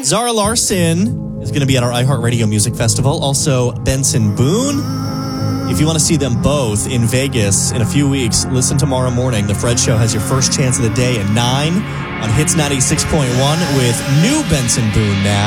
Zara Larsson is going to be at our iHeartRadio Music Festival. Also, Benson Boone. If you want to see them both in Vegas in a few weeks, listen tomorrow morning. The Fred Show has your first chance of the day at 9 on Hits 96.1 with new Benson Boone now.